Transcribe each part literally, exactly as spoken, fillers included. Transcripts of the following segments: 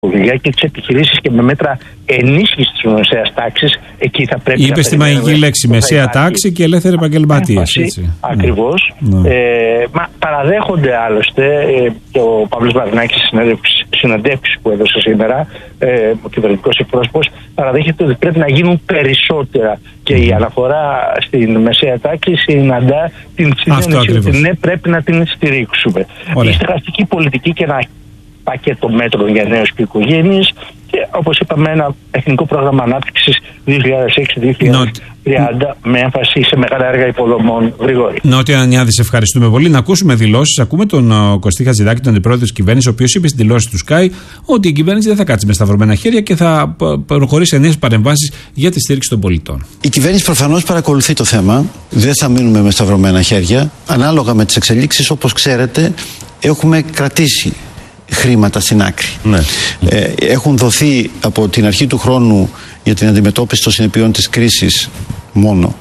δουλειά και τις επιχειρήσεις και με μέτρα ενίσχυσης της μεσαίας τάξης, εκεί θα πρέπει. Είπε στη μαγική λέξη μεσαία τάξη και ελεύθεροι επαγγελματίες. Ακριβώς. Ναι. Ε, μα παραδέχονται άλλωστε ε, και ο Παύλος Μπαρινάκης στις συναντεύξεις που έδωσε σήμερα, ε, ο κυβερνητικός εκπρόσωπος, παραδέχεται ότι πρέπει να γίνουν περισσότερα. Και η αναφορά στην μεσαία τάξη συναντά την συνέντευξη ότι ναι, πρέπει να την στηρίξουμε. Ωραία. Η στεγαστική πολιτική και ένα πακέτο μέτρων για νέους και οικογένειες και, όπως είπαμε, ένα εθνικό πρόγραμμα ανάπτυξης δύο χιλιάδες έξι με δύο χιλιάδες τριάντα με έμφαση σε μεγάλα έργα υποδομών. Γρηγόρη. Νότια Ανιάδη, σε ευχαριστούμε πολύ. Να ακούσουμε δηλώσεις. Ακούμε τον uh, Κωστή Χατζηδάκη, τον αντιπρόεδρο της κυβέρνησης, ο οποίος είπε στην δηλώση του Sky ότι η κυβέρνηση δεν θα κάτσει με σταυρωμένα χέρια και θα προχωρήσει σε νέες παρεμβάσεις για τη στήριξη των πολιτών. Η κυβέρνηση προφανώς παρακολουθεί το θέμα. Δεν θα μείνουμε με σταυρωμένα χέρια. Ανάλογα με τις εξελίξεις, όπως ξέρετε, έχουμε κρατήσει χρήματα στην άκρη. Ναι. Ε, έχουν δοθεί από την αρχή του χρόνου για την αντιμετώπιση των συνεπειών της κρίσης μόνο.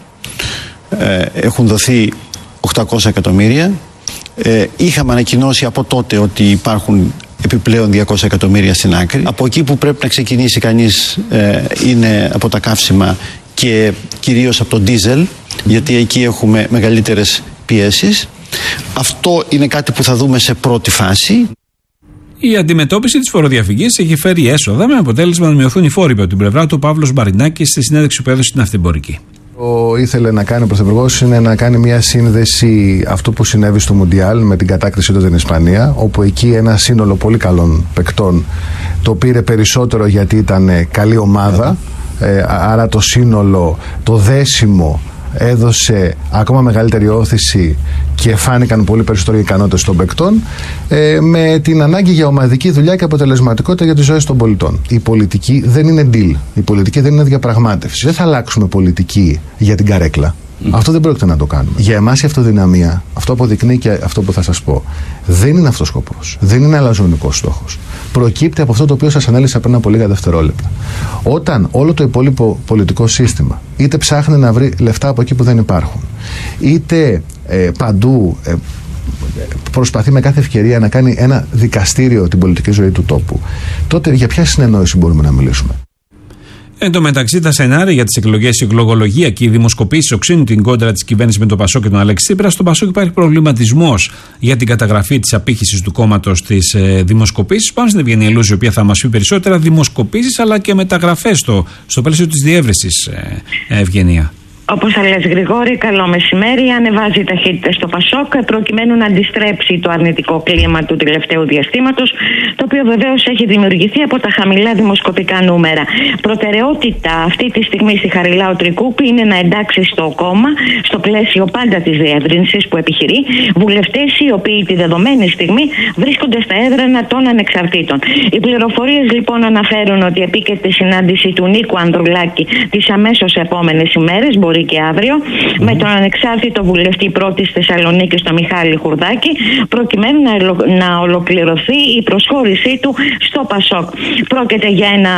Ε, έχουν δοθεί οκτακόσια εκατομμύρια. Ε, είχαμε ανακοινώσει από τότε ότι υπάρχουν επιπλέον διακόσια εκατομμύρια στην άκρη. Από εκεί που πρέπει να ξεκινήσει κανείς ε, είναι από τα καύσιμα και κυρίως από το ντίζελ, γιατί εκεί έχουμε μεγαλύτερες πιέσεις. Αυτό είναι κάτι που θα δούμε σε πρώτη φάση. Η αντιμετώπιση της φοροδιαφυγής έχει φέρει έσοδα με αποτέλεσμα να μειωθούν οι φόροι από την πλευρά του. Ο Παύλος Μπαρινάκης στη συνέντευξη που έδωσε στην Ναυτιμπορική. Ο ήθελε να κάνει ο Πρωθυπουργός είναι να κάνει μια σύνδεση αυτού που συνέβη στο Μουντιάλ με την κατάκρισή του στην Ισπανία, όπου εκεί ένα σύνολο πολύ καλών παικτών το πήρε περισσότερο γιατί ήταν καλή ομάδα, ε, άρα το σύνολο, το δέσιμο έδωσε ακόμα μεγαλύτερη όθηση και φάνηκαν πολύ περισσότερες ικανότητες των παικτών, ε, με την ανάγκη για ομαδική δουλειά και αποτελεσματικότητα για τις ζωές των πολιτών. Η πολιτική δεν είναι deal. Η πολιτική δεν είναι διαπραγμάτευση. Δεν θα αλλάξουμε πολιτική για την καρέκλα. Mm. Αυτό δεν πρόκειται να το κάνουμε. Για εμάς η αυτοδυναμία, αυτό αποδεικνύει και αυτό που θα σας πω, δεν είναι αυτός ο σκοπός. Δεν είναι αλαζονικός στόχος. Προκύπτει από αυτό το οποίο σας ανέλησα πριν από λίγα δευτερόλεπτα. Όταν όλο το υπόλοιπο πολιτικό σύστημα είτε ψάχνει να βρει λεφτά από εκεί που δεν υπάρχουν, είτε ε, παντού ε, προσπαθεί με κάθε ευκαιρία να κάνει ένα δικαστήριο την πολιτική ζωή του τόπου, τότε για ποια συνεννόηση μπορούμε να μιλήσουμε? Εν τω μεταξύ, τα σενάρια για τις εκλογές, η εκλογολογία και οι δημοσκοπήσεις οξύνουν την κόντρα της κυβέρνησης με τον Πασόκ και τον Αλέξη Τσίπρα. Στο Πασόκ υπάρχει προβληματισμός για την καταγραφή της απήχησης του κόμματος στις ε, δημοσκοπήσεις. Πάμε στην Ευγενία Λούζη, η οποία θα μας πει περισσότερα. Δημοσκοπήσεις αλλά και μεταγραφές στο, στο πλαίσιο της διεύρυνσης, ε, ε, Ευγενία. Όπως θα λες, Γρηγόρη, καλό μεσημέρι. Ανεβάζει ταχύτητα στο Πασόκ προκειμένου να αντιστρέψει το αρνητικό κλίμα του τελευταίου διαστήματος, το οποίο βεβαίως έχει δημιουργηθεί από τα χαμηλά δημοσκοπικά νούμερα. Προτεραιότητα αυτή τη στιγμή στη Χαριλάου Τρικούπη είναι να εντάξει στο κόμμα, στο πλαίσιο πάντα της διεύρυνσης που επιχειρεί, βουλευτές οι οποίοι τη δεδομένη στιγμή βρίσκονται στα έδρανα των ανεξαρτήτων. Οι πληροφορίες λοιπόν αναφέρουν ότι επίκειται η συνάντηση του Νίκου Ανδρουλάκη τις αμέσως επόμενες ημέρες, μπορεί και αύριο, mm. με τον ανεξάρτητο βουλευτή πρώτης Θεσσαλονίκης, τον Μιχάλη Χουρδάκη, προκειμένου να, ελο, να ολοκληρωθεί η προσχώρησή του στο Πασόκ. Πρόκειται για ένα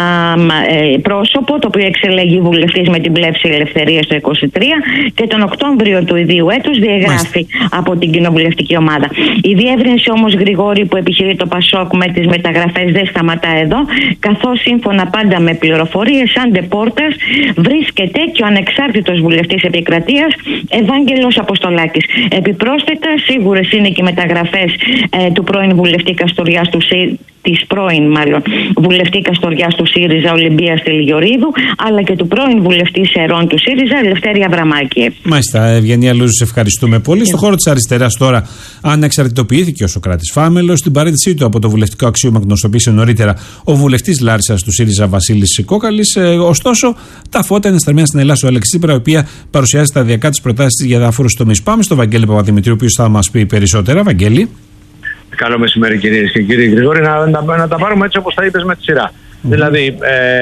ε, πρόσωπο το οποίο εξελέγει βουλευτής με την πλεύση ελευθερίας το είκοσι τρία και τον Οκτώβριο του ιδίου έτους διαγράφει mm. από την κοινοβουλευτική ομάδα. Η διεύρυνση όμως, Γρηγόρη, που επιχειρεί το Πασόκ με τις μεταγραφές δεν σταματά εδώ, καθώς σύμφωνα πάντα με πληροφορίες άντε πόρτας βρίσκεται και ο ανεξάρτητος βουλευτής επικρατείας Ευάγγελος Αποστολάκης. Επιπρόσθετα, σίγουρες είναι και οι μεταγραφές ε, του πρώην βουλευτή Καστοριάς του ΣΥ, της πρώην μάλλον βουλευτή Καστοριάς του ΣΥΡΙΖΑ Ολυμπίας Τελιγιορίδου, αλλά και του πρώην βουλευτή Σερών του ΣΥΡΙΖΑ Ελευθέρη Αβραμάκη. Μάλιστα, Ευγενία Λούζου, σε ευχαριστούμε πολύ. Yeah. Στον χώρο της αριστεράς τώρα ανεξαρτητοποιήθηκε ο Σωκράτης Φάμελος. Στην παρέτησή του από το βουλευτικό αξίωμα γνωστοποίησε νωρίτερα ο βουλευτής Λάρισσας του ΣΥΡΙΖΑ Βασίλης Κόκαλης. Ε, ωστόσο, τα φώτα είναι στραμμένα στην Ελλάδα ο Αλέξη Τσίπρα, η οποία παρουσιάζει σταδιακά τις προτάσεις για διάφορους τομείς. Πάμε στο Βαγγέλη Παπαδημητρίου, ο οποίος θα μας πει περισσότερα. Βαγγέλη. Καλό μεσημέρι, κυρίες και κύριοι. Γρηγόρη, να, να, να τα πάρουμε έτσι όπως τα είπες με τη σειρά. Mm-hmm. Δηλαδή,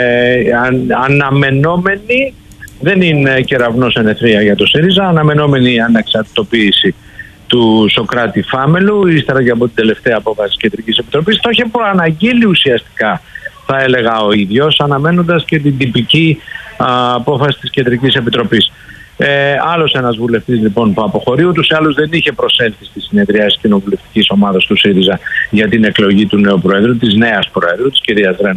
ε, αν, αναμενόμενη, δεν είναι κεραυνός εν αιθρία για το ΣΥΡΙΖΑ, αναμενόμενη η ανεξαρτητοποίηση του Σωκράτη Φάμελου, ύστερα και από την τελευταία απόφαση της Κεντρικής Επιτροπής. Το είχε προαναγγείλει ουσιαστικά, θα έλεγα ο ίδιος, αναμένοντας και την τυπική α, απόφαση της Κεντρικής Επιτροπής. Ε, άλλος ένας βουλευτής λοιπόν που αποχωρεί, ούτως ή άλλως δεν είχε προσέλθει στη συνεδριάση κοινοβουλευτικής ομάδας του ΣΥΡΙΖΑ για την εκλογή του νέου Προέδρου, της νέας Προέδρου, της κυρίας Ρένα